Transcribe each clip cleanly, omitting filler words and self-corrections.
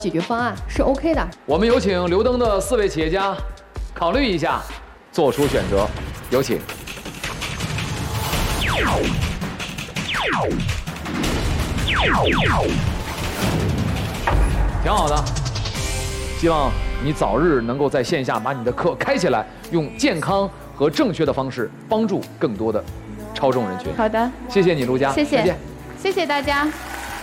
解决方案是 OK 的。 我们有请刘登的4位企业家考虑一下，做出选择，有请。挺好的，希望你早日能够在线下把你的课开起来，用健康和正确的方式帮助更多的超重人群。 好的， 谢谢你，陆佳， 谢谢， 再见， 谢谢大家。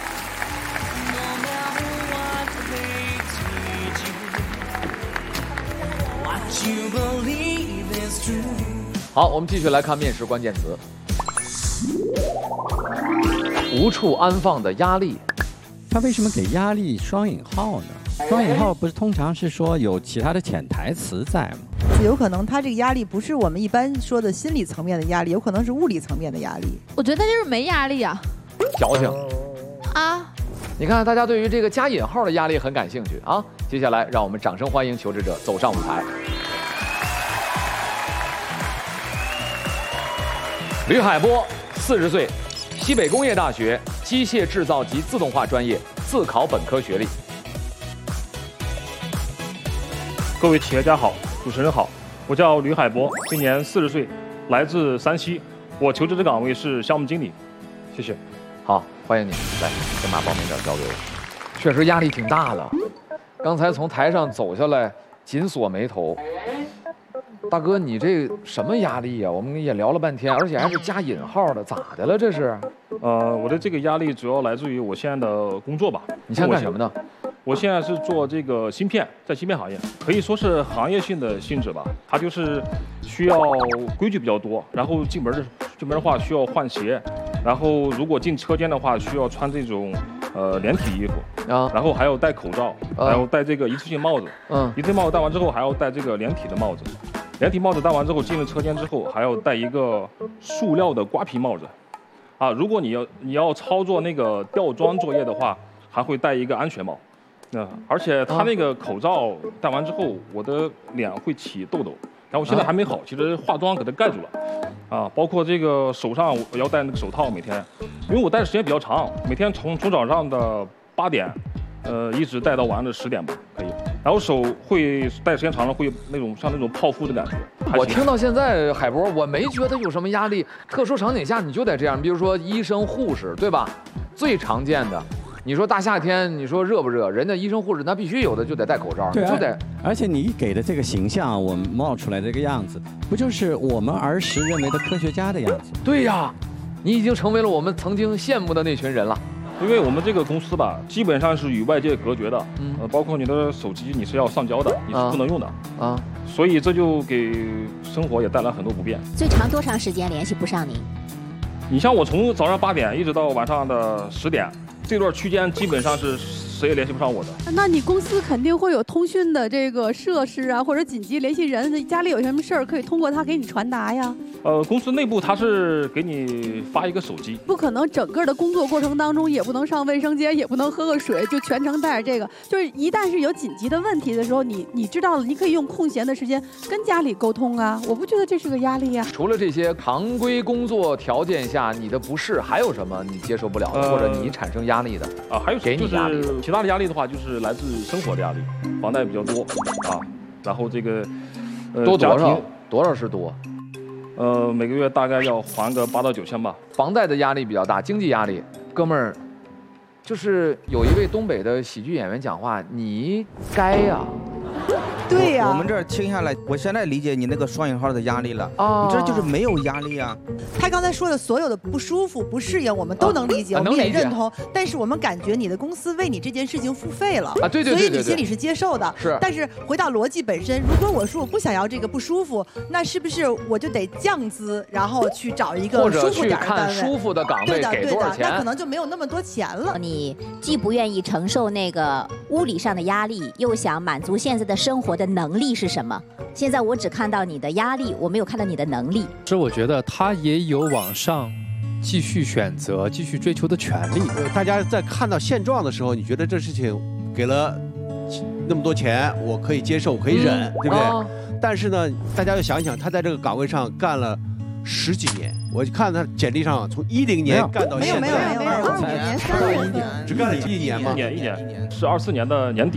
好，我们继续来看面试关键词。无处安放的压力， 他为什么给压力双引号呢？双引号不是通常是说有其他的潜台词在吗？ 有可能他这个压力不是我们一般说的心理层面的压力，有可能是物理层面的压力。 我觉得他就是没压力啊。 矫情啊！ 你看，大家对于这个加引号的压力很感兴趣啊。接下来，让我们掌声欢迎求职者走上舞台。吕海波，40岁，西北工业大学机械制造及自动化专业，自考本科学历。 各位企业家好，主持人好，我叫吕海波，今年40岁，来自山西，我求职的岗位是项目经理，谢谢。 好，欢迎你，来，先把报名表交给我。确实压力挺大的，刚才从台上走下来，紧锁眉头。大哥，你这什么压力呀？我们也聊了半天，而且还是加引号的，咋的了这是？ 我的这个压力主要来自于我现在的工作吧。 你现在干什么呢？ 我现在是做这个芯片，在芯片行业，可以说是行业性的性质吧。它就是需要规矩比较多，然后进门的话需要换鞋，然后如果进车间的话需要穿这种连体衣服啊，然后还要戴口罩，还要戴这个一次性帽子。一次性帽子戴完之后还要戴这个连体的帽子。连体帽子戴完之后，进了车间之后还要戴一个塑料的瓜皮帽子，啊，如果你要操作那个吊装作业的话，还会戴一个安全帽，而且他那个口罩戴完之后，我的脸会起痘痘，然后现在还没好，其实化妆给它盖住了，啊，包括这个手上我要戴那个手套，每天，因为我戴的时间比较长，每天从早上的8点，一直戴到晚上的10点吧，可以。然后手会戴时间长了会有像那种泡芙的感觉。 我听到现在，海波，我没觉得有什么压力。特殊场景下你就得这样，比如说医生、护士，对吧？最常见的，你说大夏天，你说热不热？人家医生、护士那必须有的就得戴口罩， 对， 就得。 而且你给的这个形象，我们冒出来这个样子，不就是我们儿时认为的科学家的样子？ 对呀，你已经成为了我们曾经羡慕的那群人了。 因为我们这个公司吧，基本上是与外界隔绝的，包括你的手机你是要上交的，你是不能用的啊，所以这就给生活也带来很多不便。 最长多长时间联系不上您？ 你像我从早上8点一直到晚上的10点，这段区间基本上是谁也联系不上我的。 那你公司肯定会有通讯的这个设施啊，或者紧急联系人，家里有什么事儿可以通过它给你传达呀？ 公司内部它是给你发一个手机， 不可能整个的工作过程当中也不能上卫生间，也不能喝个水，就全程带着这个。就是一旦是有紧急的问题的时候，你知道了，你可以用空闲的时间跟家里沟通啊。我不觉得这是个压力呀。 除了这些常规工作条件下你的不适，还有什么你接受不了的，或者你产生压力的啊？还有给你压力的其他的压力的话，就是来自生活的压力，房贷比较多啊，然后这个多少是多？ 每个月大概要还个8到9千吧。 房贷的压力比较大，经济压力，哥们儿，就是有一位东北的喜剧演员讲话，你该呀。 对呀， 我们这儿听下来，我现在理解你那个双引号的压力了。你这就是没有压力啊。 他刚才说的所有的不舒服、不适应，我们都能理解，我们也认同。但是我们感觉你的公司为你这件事情付费了啊，对，所以你心里是接受的。 是。 但是回到逻辑本身，如果我说我不想要这个不舒服，那是不是我就得降资，然后去找一个舒服点的单位？ 舒服的岗位给多少钱？ 那可能就没有那么多钱了。 你既不愿意承受那个物理上的压力，又想满足现在的生活的能力是什么？现在我只看到你的压力，我没有看到你的能力。 是我觉得他也有往上继续选择、继续追求的权利。 大家在看到现状的时候，你觉得这事情给了那么多钱，我可以接受，我可以忍，对不对？但是呢，大家要想一想，他在这个岗位上干了10几年。 我看他简历上从10年干到没有， 只干了1年吗？ 一年是24年的年底。